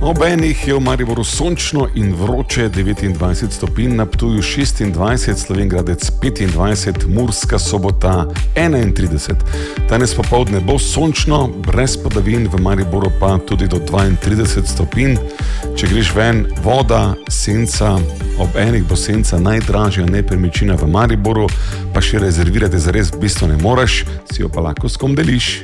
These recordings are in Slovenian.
Ob enih je v Mariboru sončno in vroče, 29 stopinj, na Ptuju 26, Slovenjgradec 25, Murska Sobota 31. Danes popoldne bo sončno, brez padavin, v Mariboru pa tudi do 32 stopinj. Če greš ven, voda, senca, ob enih bo senca najdražja nepremičnina v Mariboru, pa še rezervirati zares bistveno ne moreš, si jo pa lahko s kom deliš.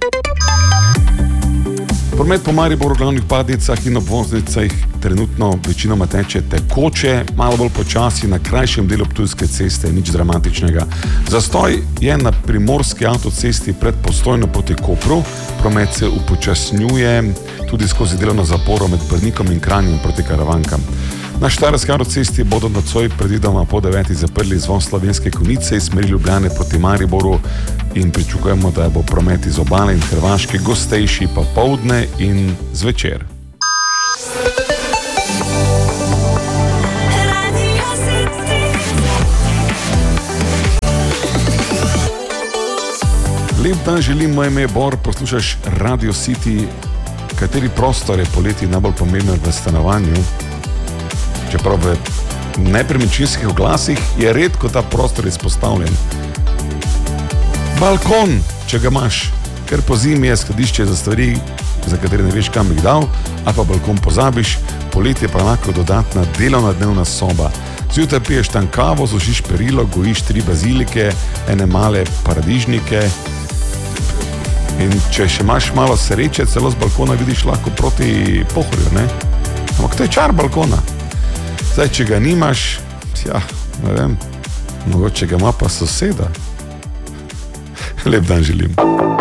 Promet po Mariboru, glavnih padnicah in obvoznicah trenutno večinoma teče tekoče, malo bolj počasi na krajšem delu Ptujske ceste, nič dramatičnega. Zastoj je na primorski avtocesti pred Postojno proti Kopru, promet se upočasnjuje tudi skozi delovno zaporo med Brnikom in Kranjem proti Karavankam. Na Štajerski avtocesti bodo nocoj predvidoma po 9. zaprli izvoz Slovenske Konjice iz smeri Ljubljane proti Mariboru in pričakujemo, da bo promet iz Obale in Hrvaške gostejši popoldne in zvečer. Lep dan želim, moje ime je Bor, poslušaš Radio City. Kateri prostor je poleti najbolj pomemben v stanovanju? Čeprav v nepremičninskih oglasih je redko ta prostor izpostavljen. Balkon, če ga imaš, ker po zimi je skladišče za stvari, za katere ne veš, kam bi dal, a pa balkon pozabiš, poletje pa lahko dodatna delovna dnevna soba. Zjutraj piješ tam kavo, sušiš perilo, gojiš 3 bazilike, ene male paradižnike in če še imaš malo sreče, celo z balkona vidiš lahko proti Pohorju, ne? Ampak to je čar balkona. Zdaj, če ga nimaš, ja, ne vem, mogoče ga ima pa soseda. Lep dan želim.